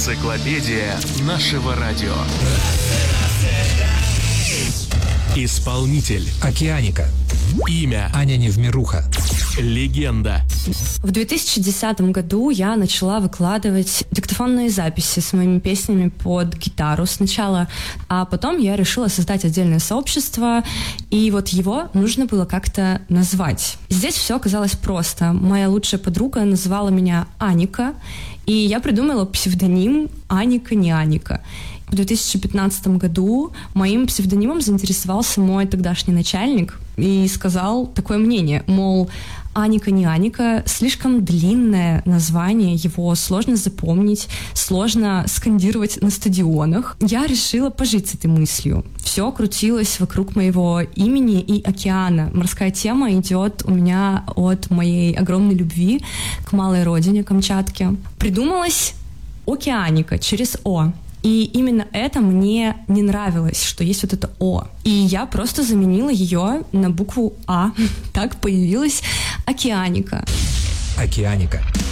Энциклопедия нашего радио. Исполнитель Океаника. Имя Аня Невмируха. Легенда. В 2010 году я начала выкладывать диктофонные записи с моими песнями под гитару сначала, а потом я решила создать отдельное сообщество, и вот его нужно было как-то назвать. Здесь все оказалось просто. Моя лучшая подруга называла меня Аника, и я придумала псевдоним Аника не Аника. В 2015 году моим псевдонимом заинтересовался мой тогдашний начальник и сказал такое мнение, мол, Аника не Аника, слишком длинное название, его сложно запомнить, сложно скандировать на стадионах. Я решила пожить с этой мыслью. Все крутилось вокруг моего имени и океана. Морская тема идет у меня от моей огромной любви к малой родине Камчатке. Придумалась Океаника через О. И именно это мне не нравилось, что есть вот это О. И я просто заменила ее на букву А. Так появилась Океаника. Океаника.